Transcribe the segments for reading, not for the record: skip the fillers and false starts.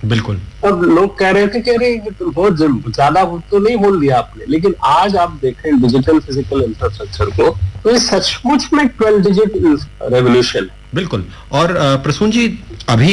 बिल्कुल। तब लोग कह रहे थे कि अरे ये तो बहुत ज्यादा तो नहीं बोल दिया आपने, लेकिन आज आप देखें डिजिटल फिजिकल इंफ्रास्ट्रक्चर को, तो ये सचमुच में 12 डिजिट रेवोल्यूशन है। बिल्कुल। और प्रसून जी, अभी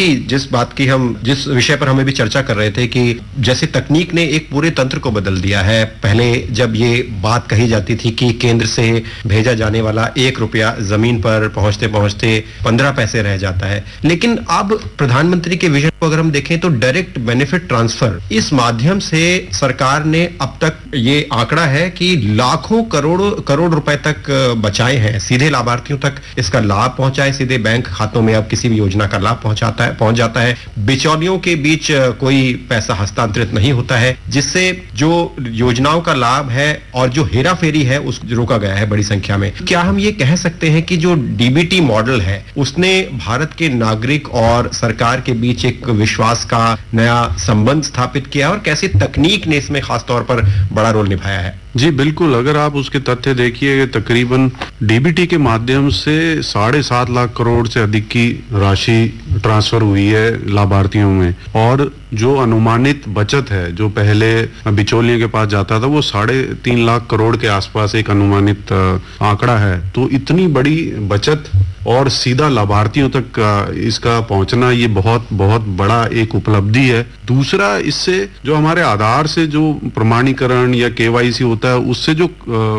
जिस विषय पर हम अभी चर्चा कर रहे थे कि जैसे तकनीक ने एक पूरे तंत्र को बदल दिया है। पहले जब ये बात कही जाती थी कि केंद्र से भेजा जाने वाला 1 रुपया जमीन पर पहुंचते पहुंचते 15 पैसे रह जाता है, लेकिन अब प्रधानमंत्री के विजन को अगर हम देखें तो डायरेक्ट बेनिफिट ट्रांसफर, इस माध्यम से सरकार ने अब तक ये आंकड़ा है कि लाखों करोड़ रुपए तक बचाए हैं, सीधे लाभार्थियों तक इसका लाभ पहुंचाए, सीधे बैंक खातों में अब किसी भी योजना का लाभ पहुंच जाता है। बिचौलियों के बीच कोई पैसा हस्तांतरित नहीं होता है, जिससे जो योजनाओं का लाभ है और जो हेरा फेरी है उस रोका गया है बड़ी संख्या में। क्या हम ये कह सकते हैं कि जो डीबीटी मॉडल है उसने भारत के नागरिक और सरकार के बीच एक विश्वास का नया संबंध स्थापित किया, और कैसे तकनीक ने इसमें खासतौर पर बड़ा रोल निभाया है? जी बिल्कुल, अगर आप उसके तथ्य देखिए, तकरीबन डीबीटी के माध्यम से 7.5 लाख करोड़ से अधिक की राशि ट्रांसफर हुई है लाभार्थियों में, और जो अनुमानित बचत है जो पहले बिचौलियों के पास जाता था वो 3.5 लाख करोड़ के आसपास एक अनुमानित आंकड़ा है। तो इतनी बड़ी बचत और सीधा लाभार्थियों तक इसका पहुंचना, ये बहुत बहुत बड़ा एक उपलब्धि है। दूसरा, इससे जो हमारे आधार से जो प्रमाणीकरण या केवाईसी होता है, उससे जो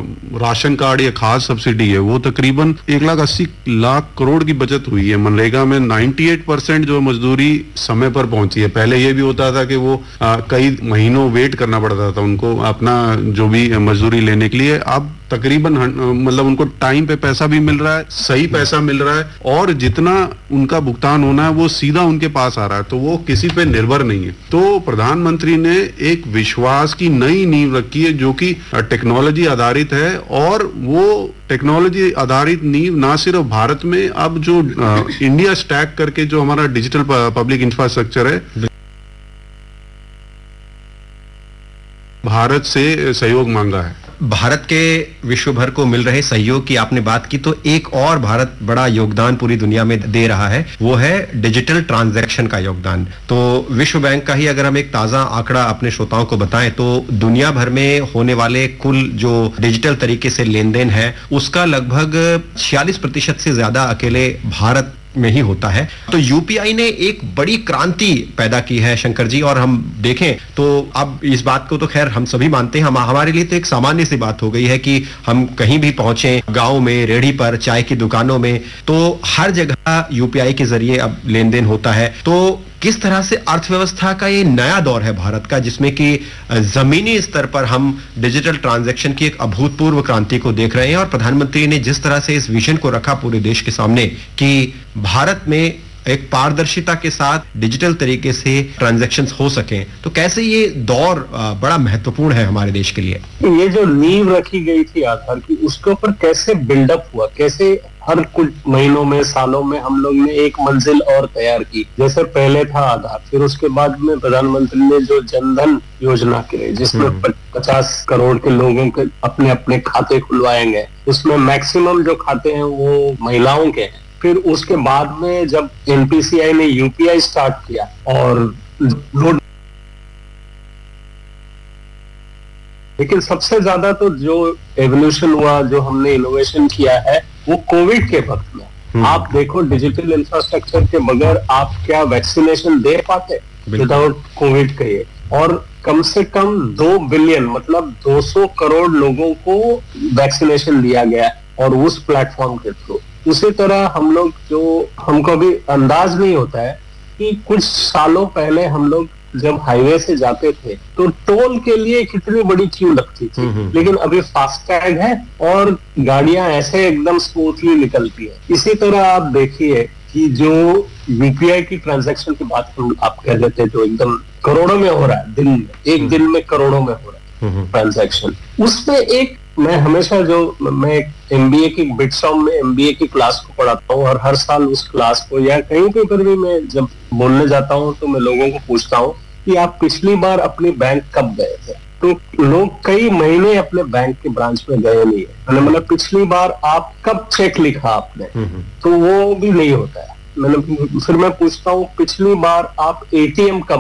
राशन कार्ड या खाद सब्सिडी है वो तकरीबन 1,80,00,000 करोड़ की बचत हुई है। मनरेगा में 98% जो मजदूरी समय पर पहुंची है। पहले ये भी होता था कि वो कई महीनों वेट करना पड़ता था उनको अपना जो भी मजदूरी लेने के लिए। अब तकरीबन मतलब उनको टाइम पे पैसा भी मिल रहा है, सही पैसा मिल रहा है, और जितना उनका भुगतान होना है वो सीधा उनके पास आ रहा है, तो वो किसी पे निर्भर नहीं है। तो प्रधानमंत्री ने एक विश्वास की नई नींव रखी है जो कि टेक्नोलॉजी आधारित है, और वो टेक्नोलॉजी आधारित नींव ना सिर्फ भारत में, अब जो इंडिया स्टैक करके जो हमारा डिजिटल पब्लिक इंफ्रास्ट्रक्चर है, भारत से सहयोग मांगा है। भारत के विश्व भर को मिल रहे सहयोग की आपने बात की, तो एक और भारत बड़ा योगदान पूरी दुनिया में दे रहा है, वो है डिजिटल ट्रांजैक्शन का योगदान। तो विश्व बैंक का ही अगर हम एक ताजा आंकड़ा अपने श्रोताओं को बताएं तो दुनिया भर में होने वाले कुल जो डिजिटल तरीके से लेन देन है उसका लगभग 46% से ज्यादा अकेले भारत में ही होता है। तो यूपीआई ने एक बड़ी क्रांति पैदा की है शंकर जी, और हम देखें तो अब इस बात को तो खैर हम सभी मानते हैं, हमारे लिए तो एक सामान्य सी बात हो गई है कि हम कहीं भी पहुंचे, गांव में, रेहड़ी पर, चाय की दुकानों में, तो हर जगह यूपीआई के जरिए अब लेन देन होता है। तो किस तरह से अर्थव्यवस्था का ये नया दौर है भारत का, जिसमें कि जमीनी स्तर पर हम डिजिटल ट्रांजैक्शन की एक अभूतपूर्व क्रांति को देख रहे हैं, और प्रधानमंत्री ने जिस तरह से इस विजन को रखा पूरे देश के सामने कि भारत में एक पारदर्शिता के साथ डिजिटल तरीके से ट्रांजैक्शंस हो सकें, तो कैसे ये दौर बड़ा महत्वपूर्ण है हमारे देश के लिए? ये जो नींव रखी गई थी आधार की, उसके ऊपर कैसे बिल्डअप हुआ, कैसे हर कुछ महीनों में, सालों में हम लोग ने एक मंजिल और तैयार की। जैसे पहले था आधार, फिर उसके बाद में प्रधानमंत्री ने जो जनधन योजना की, जिसमें 50 करोड़ के लोगों के अपने अपने खाते खुलवाएंगे, उसमें मैक्सिमम जो खाते हैं वो महिलाओं के हैं। फिर उसके बाद में जब एनपीसीआई ने यूपीआई स्टार्ट किया, और लेकिन सबसे ज्यादा तो जो एवोल्यूशन हुआ, जो हमने इनोवेशन किया है, वो कोविड के वक्त में। आप देखो, डिजिटल इंफ्रास्ट्रक्चर के बगैर आप क्या वैक्सीनेशन दे पाते विदाउट कोविड के? और कम से कम 2 बिलियन मतलब 200 करोड़ लोगों को वैक्सीनेशन दिया गया, और उस प्लेटफॉर्म के थ्रू। उसी तरह हम लोग, जो हमको अभी अंदाज नहीं होता है कि कुछ सालों पहले हम लोग जब हाईवे से जाते थे तो टोल के लिए कितनी बड़ी क्यू लगती थी, लेकिन अभी फास्टैग है और गाड़ियां ऐसे एकदम स्मूथली निकलती है। इसी तरह आप देखिए कि जो यूपीआई की ट्रांजैक्शन की बात हम आप कह रहे थे, जो एकदम करोड़ों में हो रहा है, दिन में, एक दिन में करोड़ों में हो रहा है ट्रांजैक्शन, उसमें एक मैं हमेशा मैं एमबीए की बिटसॉम में एमबीए की क्लास को पढ़ाता हूँ, और हर साल उस क्लास को या कहीं पे पर भी मैं जब बोलने जाता हूँ तो मैं लोगों को पूछता हूँ कि आप पिछली बार अपनी बैंक कब गए थे? तो लोग कई महीने अपने बैंक के ब्रांच में गए नहीं है। मतलब पिछली बार आप कब चेक लिखा आपने, तो वो भी नहीं होता है। फिर मैं पूछता हूँ पिछली बार आप एटीएम कब